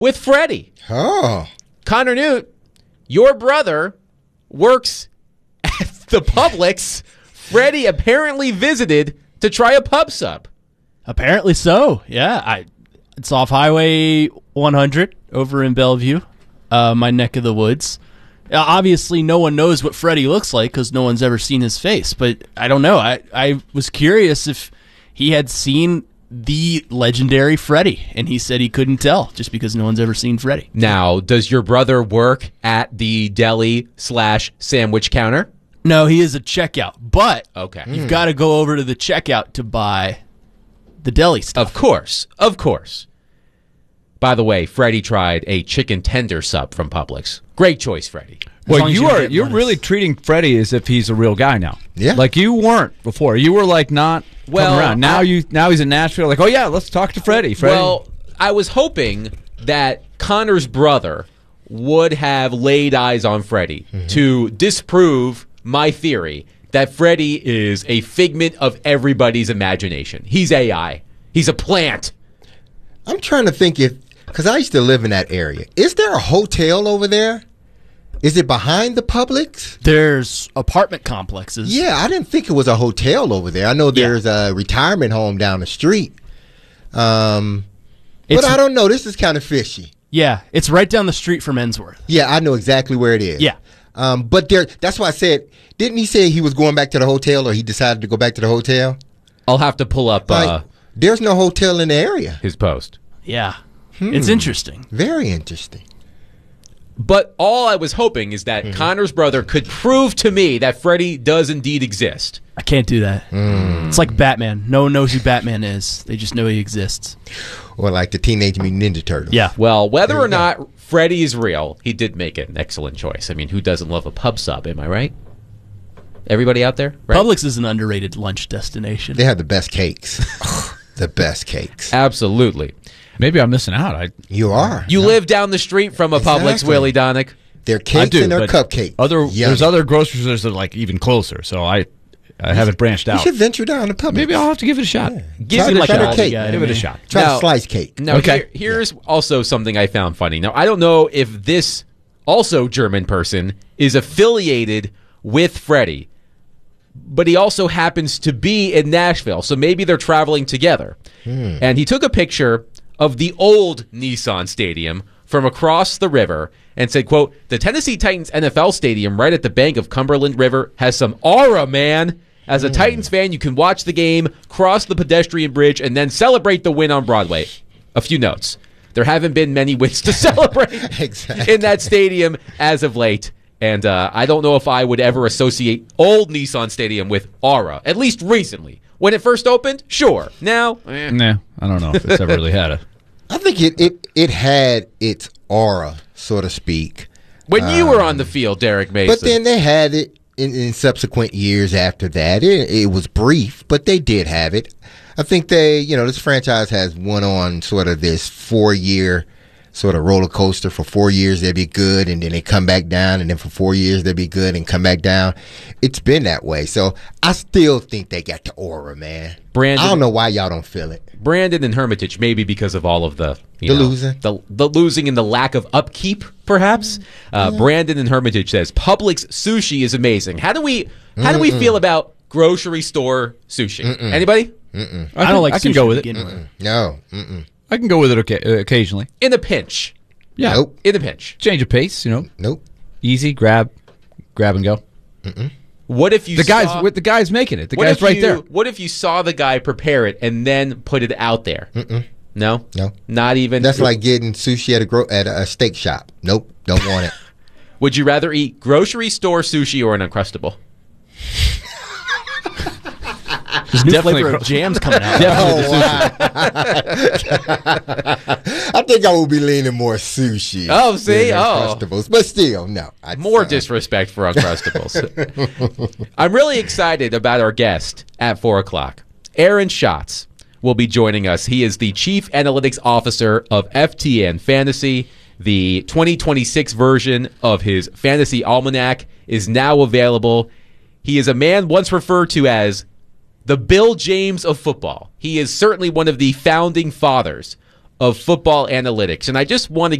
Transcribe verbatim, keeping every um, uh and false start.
with Freddie. Oh. Connor Newt, your brother works at the Publix Freddie apparently visited to try a pub sub. Apparently so, yeah. I, it's off Highway one hundred over in Bellevue, uh, my neck of the woods. Uh, obviously, no one knows what Freddie looks like because no one's ever seen his face. But I don't know. I, I was curious if he had seen the legendary Freddie, and he said he couldn't tell just because no one's ever seen Freddie. Now, does your brother work at the deli slash sandwich counter? No, he is a checkout, but okay. you've mm. got to go over to the checkout to buy the deli stuff. Of course, of course. By the way, Freddie tried a chicken tender sub from Publix. Great choice, Freddie. Well, you are you're really treating Freddie as if he's a real guy now. Yeah, like you weren't before. You were like not well, coming around. Now I, you now he's in Nashville. Like, oh yeah, let's talk to Freddie. Freddie. Well, I was hoping that Connor's brother would have laid eyes on Freddie mm-hmm. to disprove my theory that Freddie is a figment of everybody's imagination. He's A I. He's a plant. I'm trying to think if, because I used to live in that area. Is there a hotel over there? Is it behind the Publix? There's apartment complexes. Yeah, I didn't think it was a hotel over there. I know there's yeah. a retirement home down the street. Um, but I don't know. This is kind of fishy. Yeah, it's right down the street from Ensworth. Yeah, I know exactly where it is. Yeah. Um, but there, that's why I said, didn't he say he was going back to the hotel or he decided to go back to the hotel? I'll have to pull up like, uh, there's no hotel in the area. His post. Yeah. Hmm. It's interesting. Very interesting. But all I was hoping is that mm-hmm. Connor's brother could prove to me that Freddie does indeed exist. I can't do that. Mm. It's like Batman. No one knows who Batman is. They just know he exists. Or like the Teenage Mutant Ninja Turtles. Yeah. Well, whether or not Freddie is real, he did make an excellent choice. I mean, who doesn't love a pub sub? Am I right? Everybody out there? Right? Publix is an underrated lunch destination. They have the best cakes. The best cakes. Absolutely. Maybe I'm missing out. I, you are. You no. live down the street from a exactly. Publix, Willie Donick. They're cakes do, and they're cupcakes. Other, there's other grocery stores that are like even closer, so I I haven't branched out. You should venture down to Publix. Maybe I'll have to give it a shot. Yeah. Give it a like shot. A cake. Guy, give it a shot. Try now, a slice cake. Now, okay. Here, here's yeah. also something I found funny. Now, I don't know if this also German person is affiliated with Freddie, but he also happens to be in Nashville, so maybe they're traveling together. Hmm. And he took a picture of the old Nissan Stadium from across the river and said, quote, the Tennessee Titans N F L Stadium right at the bank of Cumberland River has some aura, man. As a mm. Titans fan, you can watch the game, cross the pedestrian bridge, and then celebrate the win on Broadway. A few notes. There haven't been many wins to celebrate exactly. in that stadium as of late. And uh, I don't know if I would ever associate old Nissan Stadium with aura, at least recently. When it first opened, sure. Now, eh. Nah, I don't know if it's ever really had a... I think it, it, it had its aura, so to speak. When um, you were on the field, Derek Mason. But then they had it in, in subsequent years after that. It, it was brief, but they did have it. I think they, you know, this franchise has went on sort of this four-year sort of roller coaster. For four years, they'd be good, and then they come back down, and then for four years, they'd be good and come back down. It's been that way. So I still think they got the aura, man. Brandon, I don't know why y'all don't feel it. Brandon and Hermitage, maybe because of all of the you the know, losing, the the losing and the lack of upkeep, perhaps. Uh, yeah. Brandon and Hermitage says Publix sushi is amazing. How do we how Mm-mm. do we feel about grocery store sushi? Mm-mm. Anybody? Mm-mm. I, I don't like. I sushi can go with it. Mm-mm. No. Mm-mm. I can go with it okay, occasionally. In a pinch. Yeah. Nope. In a pinch. Change of pace, you know. Nope. Easy, grab, grab and go. Mm-mm. What if you the saw, guys with the guys making it? The what guy's if right you, there. What if you saw the guy prepare it and then put it out there? Mm-mm. No, no, not even. That's like getting sushi at a gro- at a steak shop. Nope, don't want it. Would you rather eat grocery store sushi or an Uncrustable? There's new flavor of jams coming out. Oh, wow. I think I will be leaning more sushi. Oh, see? Oh. Uncrustables. But still, no. I'd more say. disrespect for Uncrustables. I'm really excited about our guest at four o'clock. Aaron Schatz will be joining us. He is the Chief Analytics Officer of F T N Fantasy. The twenty twenty-six version of his Fantasy Almanac is now available. He is a man once referred to as the Bill James of football. He is certainly one of the founding fathers of football analytics. And I just want to